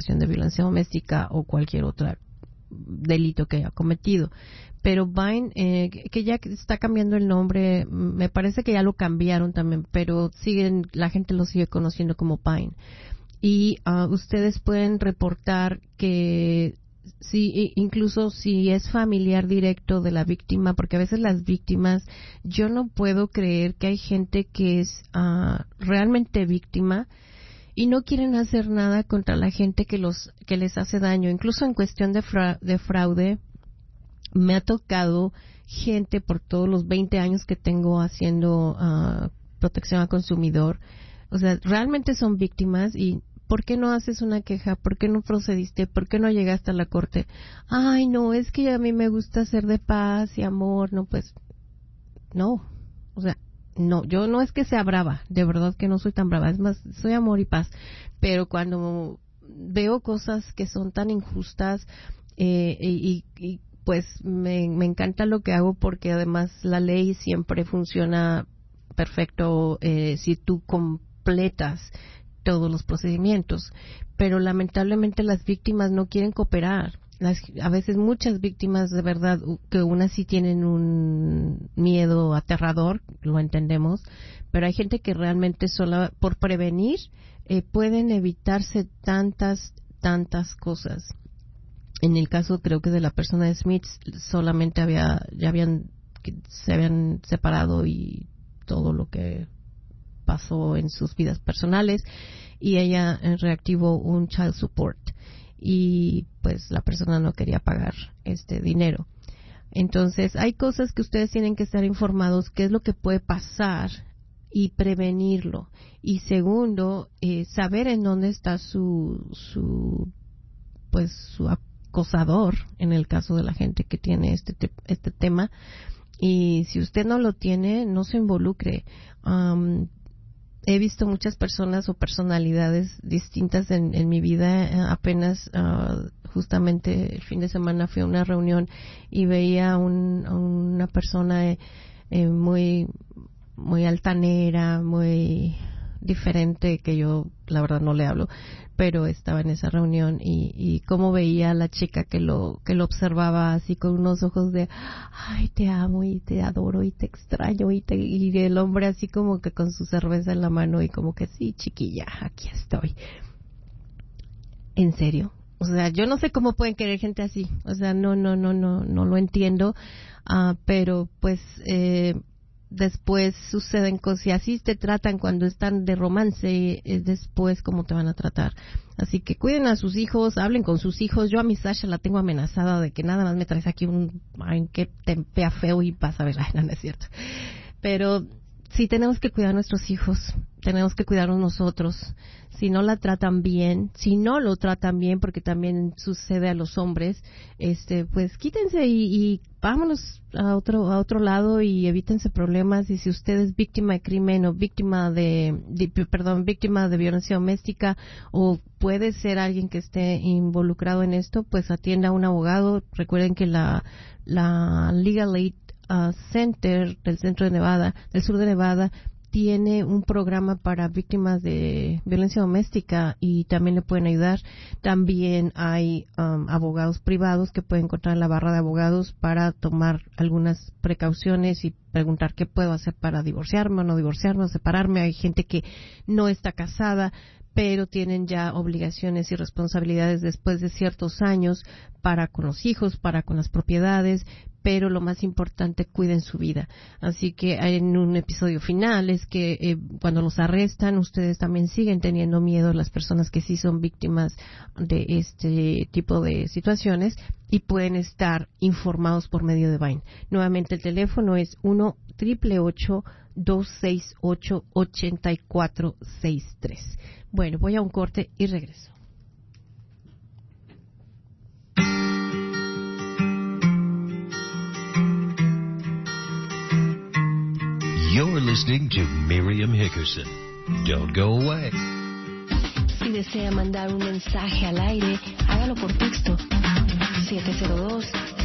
acusación de violencia doméstica o cualquier otro delito que haya cometido. Pero Vine, que ya está cambiando el nombre, me parece que ya lo cambiaron también, pero la gente lo sigue conociendo como Vine. Y ustedes pueden reportar que incluso si es familiar directo de la víctima, porque a veces las víctimas, yo no puedo creer que hay gente que es realmente víctima y no quieren hacer nada contra la gente que les hace daño. Incluso en cuestión de fraude, me ha tocado gente por todos los 20 años que tengo haciendo protección al consumidor. O sea, realmente son víctimas y ¿por qué no haces una queja? ¿Por qué no procediste? ¿Por qué no llegaste a la corte? Ay, no, es que a mí me gusta ser de paz y amor. No, pues, no. O sea, no, yo no es que sea brava, de verdad que no soy tan brava. Es más, soy amor y paz. Pero cuando veo cosas que son tan injustas y pues me encanta lo que hago porque además la ley siempre funciona perfecto si tú completas todos los procedimientos, pero lamentablemente las víctimas no quieren cooperar. A veces muchas víctimas de verdad que unas sí tienen un miedo aterrador, lo entendemos, pero hay gente que realmente solo por prevenir pueden evitarse tantas cosas. En el caso creo que de la persona de Smith solamente se habían separado y todo lo que pasó en sus vidas personales y ella reactivó un child support y pues la persona no quería pagar este dinero. Entonces hay cosas que ustedes tienen que estar informados qué es lo que puede pasar y prevenirlo. Y segundo, saber en dónde está su acosador en el caso de la gente que tiene este tema. Y si usted no lo tiene, no se involucre. He visto muchas personas o personalidades distintas en mi vida. Apenas justamente el fin de semana fui a una reunión y veía a una persona muy altanera, muy diferente, que yo la verdad no le hablo, pero estaba en esa reunión y cómo veía a la chica que lo observaba así con unos ojos de ay, te amo y te adoro y te extraño y el hombre así como que con su cerveza en la mano y como que sí, chiquilla, aquí estoy. ¿En serio? O sea, yo no sé cómo pueden querer gente así. O sea, no lo entiendo, pero pues después suceden cosas y así te tratan cuando están de romance, después cómo te van a tratar. Así que cuiden a sus hijos, hablen con sus hijos. Yo a mi Sasha la tengo amenazada de que nada más me traes aquí ay, que te vea feo y vas a ver, ay, no es cierto. Pero sí tenemos que cuidar a nuestros hijos, tenemos que cuidarnos nosotros. Si no la tratan bien, si no lo tratan bien, porque también sucede a los hombres, pues quítense y vámonos a otro lado y evítense problemas. Y si usted es víctima de crimen o víctima de violencia doméstica o puede ser alguien que esté involucrado en esto, pues atienda a un abogado. Recuerden que la Legal Aid Center del sur de Nevada, tiene un programa para víctimas de violencia doméstica y también le pueden ayudar. También hay abogados privados que pueden encontrar en la barra de abogados para tomar algunas precauciones y preguntar qué puedo hacer para divorciarme o no divorciarme o separarme. Hay gente que no está casada, pero tienen ya obligaciones y responsabilidades después de ciertos años para con los hijos, para con las propiedades, pero lo más importante, cuiden su vida. Así que en un episodio final es que cuando los arrestan, ustedes también siguen teniendo miedo, las personas que sí son víctimas de este tipo de situaciones, y pueden estar informados por medio de Vine. Nuevamente el teléfono es 1-888-268-8463. Bueno, voy a un corte y regreso. You're listening to Miriam Hickerson. Don't go away. Si desea mandar un mensaje al aire, hágalo por texto 702